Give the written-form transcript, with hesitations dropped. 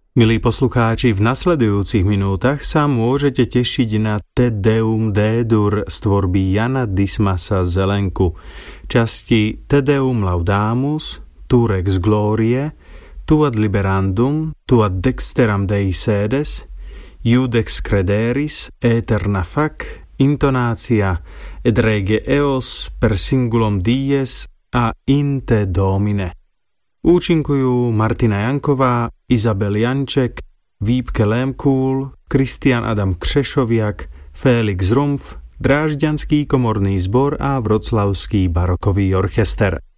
Milí poslucháči, v nasledujúcich minútach sa môžete tešiť na Te Deum D-dur z tvorby Jana Dismasa Zelenku. Časti Te Deum Laudamus, Tu Rex Gloriae, Tu ad Liberandum, Tu ad Dexteram Dei Sedes, Iudex Crederis, Aeterna Fac, Intonácia et Rege Eos per Singulum Dies a In Te Domine. Účinkujú Martina Janková, Izabel Janček, Víbke Lémkúl, Kristian Adam Křešoviak, Félix Rumpf, Drážďanský komorný zbor a Vroclavský barokový orchester.